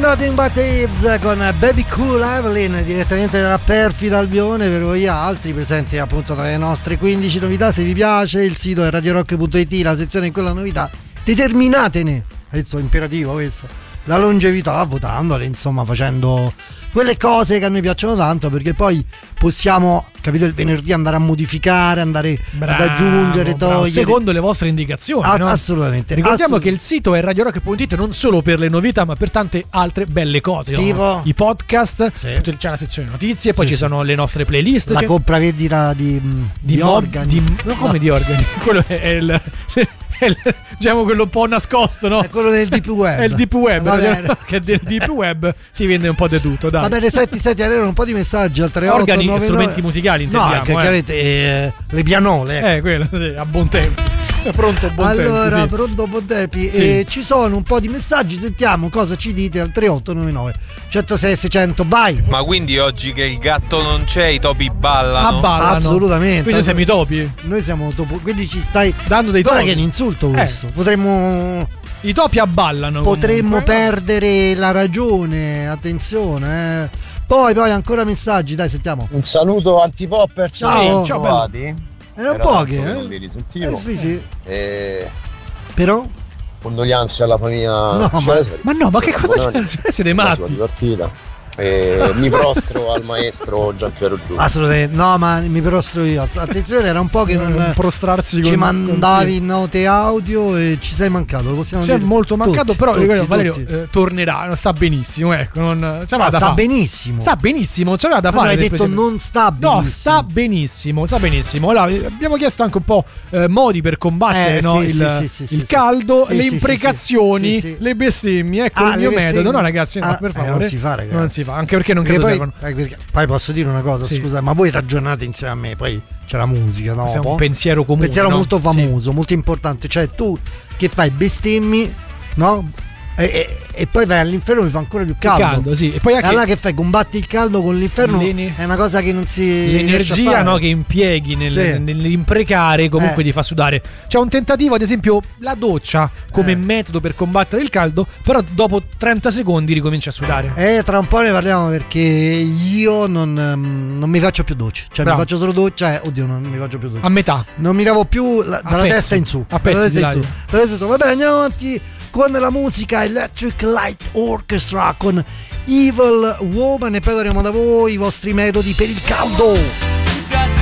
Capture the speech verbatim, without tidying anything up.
Nothing But Thieves con Baby Cool Evelyn direttamente dalla perfida Albione per voi altri, presenti appunto tra le nostre quindici novità. Se vi piace il sito è radio rock punto it, la sezione in quella novità, determinatene, questo è imperativo, questo, la longevità votandole, insomma facendo quelle cose che a noi piacciono tanto, perché poi possiamo, capito, il venerdì andare a modificare, andare bravo, ad aggiungere, bravo, togliere secondo le vostre indicazioni, a- no? Assolutamente. Ricordiamo Assolut- che il sito è radio rock punto it non solo per le novità ma per tante altre belle cose, tipo no? I podcast, sì. c'è la sezione notizie, poi sì, ci sì. sono le nostre playlist, la c'è... compravendita di, di, di, di mo- organi di, no, come no. di organi? Quello è il, è il diciamo quello un po' nascosto, no? È quello del deep web. È il deep web, Va no? bene. Che del deep web si vende un po' di tutto, dai. Va bene, senti, senti, arrivano un po' di messaggi al tre otto Organi nove e nove strumenti musicali intendiamo, no, che eh. chiaramente eh, le pianole, ecco. Eh, quello, sì, a buon tempo. È pronto buon allora, tempo, sì. pronto Bontempi, Sì. eh, ci sono un po' di messaggi, sentiamo cosa ci dite al tre otto nove nove uno zero sei seicento, vai. Ma quindi oggi che il gatto non c'è, i topi ballano? Ah, ballano. Assolutamente. Quindi siamo i topi. Noi siamo topo, quindi ci stai dando dei guarda topi. che è un insulto questo. Eh. Potremmo I topi abballano. Potremmo comunque. perdere la ragione, attenzione, eh. Poi poi ancora messaggi, dai, sentiamo. Un saluto antipopper. Ciao. Ciao, bello. Erano pochi, tanto che eh? non li risentivo. Eh, sì, sì. E Però condoglianze alla famiglia No, ma- Cesari. Ma no, ma che cosa Buonani, c'è? Siete per la sua matti. partita. E mi prostro al maestro Gianpiero Giù. assolutamente no, ma mi prostro io. Attenzione, era un po' che non prostrarsi ci con mandavi con note audio e ci sei mancato, lo possiamo Ci è dire. molto mancato, Tutti, però tutti, ricordo, Valerio tutti. eh, tornerà, non sta benissimo, ecco, non c'aveva No, da sta fare. benissimo. Sta benissimo, c'aveva da Ma fare. non hai per detto esempio. non sta benissimo. No, sta benissimo, sta benissimo. Allora, abbiamo chiesto anche un po' eh, modi per combattere Eh, no, sì, il, sì, sì, sì, il sì, caldo, sì, le sì, sì, imprecazioni, sì, sì. le bestemmie. Ecco Ah, il le mio bestemmie. metodo. No, ragazzi, no, Ah, per eh, favore. non si fa, ragazzi. Non si fa, anche perché non Perché credo poi, servano. eh, perché- poi posso dire una cosa, Sì. scusa, ma voi ragionate insieme a me, poi c'è la musica, no? Questo è un pensiero comune. pensiero no? molto Sì. famoso, molto importante. Cioè, tu che fai bestemmi, no? E, e, e poi vai all'inferno, mi fa ancora più caldo. caldo, sì. E poi anche- allora che fai? Combatti il caldo con l'inferno? L'ene- È una cosa che non si riesce a L'energia fare. no, che impieghi nel, Sì. nell'imprecare comunque Eh. ti fa sudare. C'è un tentativo, ad esempio, la doccia come Eh. metodo per combattere il caldo, però dopo trenta secondi ricomincia a sudare. Eh, tra un po' ne parliamo perché io non, ehm, non mi faccio più docce. Cioè, Bravo. mi faccio solo doccia. Eh, oddio, non mi faccio più doccia. A metà. Non mi lavo più la- dalla pezzi. testa in su. A Dalla pezzi, testa in dai. su. Dalla testa in su. Va bene, andiamo avanti con la musica Electric Light Orchestra con Evil Woman e poi torniamo da voi i vostri metodi per il caldo.